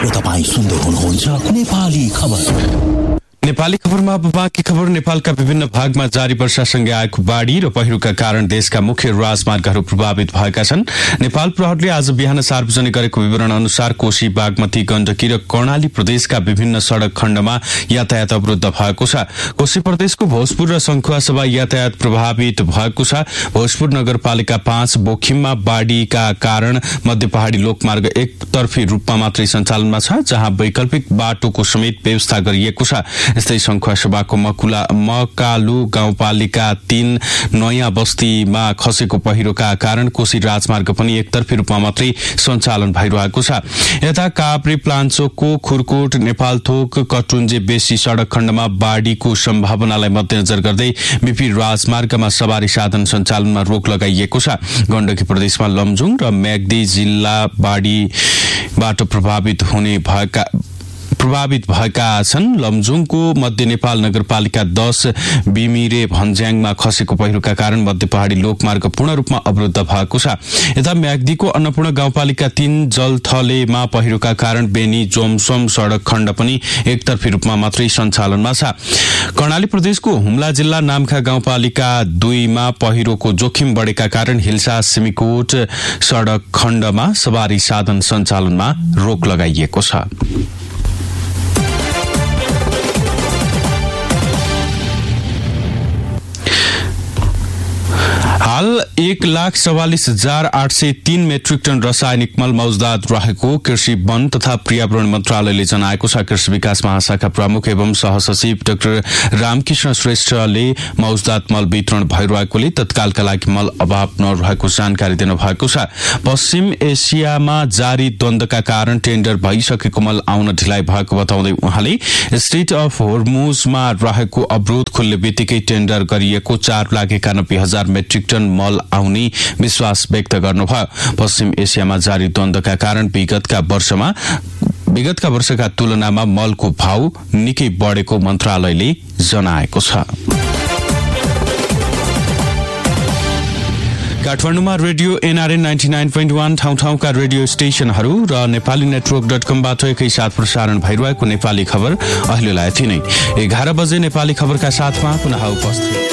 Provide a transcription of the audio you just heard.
र तपाईं सुन्दै हुनुहुन्छ नेपाली खबर। नेपाली खबरमा अब बाँकी खबर। नेपालका विभिन्न भागमा जारी वर्षासँगै आएको बाढी र पहिरोका कारण देशका मुख्य राजमार्गहरू प्रभावित भएका छन्। नेपाल प्रहरीले आज बिहान सार्वजनिक गरेको विवरण अनुसार कोशी, बागमती, गण्डकी र कर्णाली प्रदेशका विभिन्न सड़क खण्डमा यातायात अवरुद्ध भएको छ। कोशी प्रदेशको भोजपुर र सङ्खुवासभा यातायात प्रभावित भएको छ। भोजपुर नगरपालिका 5 बोखिममा बाढीका कारण मध्य पहाड़ी लोकमार्ग एकतर्फी रूपमा मात्रै सञ्चालनमा छ, जहाँ वैकल्पिक बाटोको समेत व्यवस्था गरिएको छ। यस्तै सङ्खुवासभाको मकालु गाउँपालिका 3 नयाँ बस्तीमा खसेको पहिरोका कारण कोशी राजमार्ग पनि एकतर्फी रूपमा मात्रै सञ्चालन भइरहेको छ। यता काभ्रे, प्लान्चोकको खुरकोट, नेपालथोक, कटुन्जे बेसी सड़क खण्डमा बाढीको सम्भावनालाई मध्यनजर गर्दै बीपी राजमार्गमा सवारी साधन सञ्चालनमा रोक लगाइएको छ। गण्डकी प्रदेशमा लमजुङ र म्याग्दी जिल्ला बाढीबाट प्रभावित भएका छन्। लमजुङको मध्य नेपाल नगरपालिका 10 बिमिरे भन्ज्याङमा खसेको पहिरोका कारण मध्य पहाड़ी लोकमार्ग पूर्ण रूपमा अवरुद्ध भएको छ। यता म्याग्दीको अन्नपूर्ण गाउँपालिका 3 जलथलेमा पहिरोका कारण बेनी जोमसोम सड़क खण्ड पनि एकतर्फी रूपमा मात्रै सञ्चालनमा छ। कर्णाली प्रदेशको हुम्ला जिल्ला नामखा गाउँपालिका 2 मा पहिरोको जोखिम बढेका कारण हिल्सा सिमिकोट सड़क खण्डमा सवारी साधन सञ्चालनमा रोक लगाइएको छ। हाल 1,44,803 मेट्रिक टन रासायनिक मल मौजदात रहेको कृषि, वन तथा पर्यावरण मन्त्रालयले जनाएको छ। कृषि विकास महाशाखा प्रमुख एवं सहसचिव डाक्टर रामकृष्ण श्रेष्ठले मौजदात मल वितरण भइरहेकोले तत्कालका लागि मल अभाव नरहेको जानकारी दिनुभएको छ। पश्चिम एसियामा जारी द्वन्द्वका कारण टेन्डर भइसकेको मल आउन ढिलाइ भएको बताउँदै उहाँले स्ट्रेट अफ होर्मुजमा रहेको अवरोध खुल्ने बित्तिकै टेन्डर गरिएको 4,91,000 मेट्रिक टन मल आउने विश्वास व्यक्त गर्नुभयो। पश्चिम एसियामा जारी द्वन्द्वका कारण विगतका वर्षका तुलनामा मलको भाव निकै बढेको मन्त्रालयले जनाएको छ। काठमाडौँमा रेडियो एनआरएन 99.1 ठाउँ-ठाउँका रेडियो स्टेशनहरू र नेपाली नेटवर्क.com-बाट एकैसाथ प्रसारण भइरहेको नेपाली खबर अहिलेलाई यति नै। 11 बजे नेपाली खबरका साथमा पुनः उपस्थित